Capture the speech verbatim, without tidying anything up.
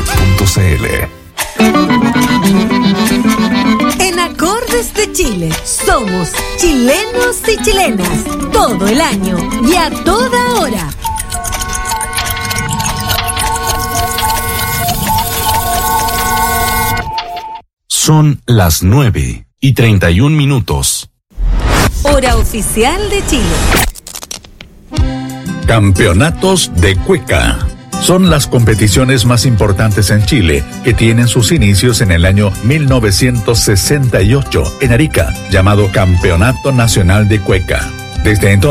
punto c l. En Acordes de Chile somos chilenos y chilenas todo el año y a toda hora. Son las nueve y treinta y un minutos. Hora oficial de Chile. Campeonatos de Cueca. Son las competiciones más importantes en Chile, que tienen sus inicios en el año mil novecientos sesenta y ocho en Arica, llamado Campeonato Nacional de Cueca. Desde entonces